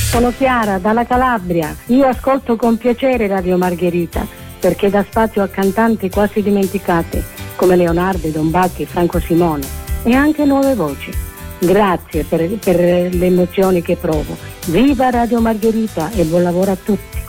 Sono Chiara dalla Calabria. Io ascolto con piacere Radio Margherita perché dà spazio a cantanti quasi dimenticati come Leonardo, Don Bacchi, Franco Simone e anche nuove voci. Grazie per le emozioni che provo. Viva Radio Margherita e buon lavoro a tutti.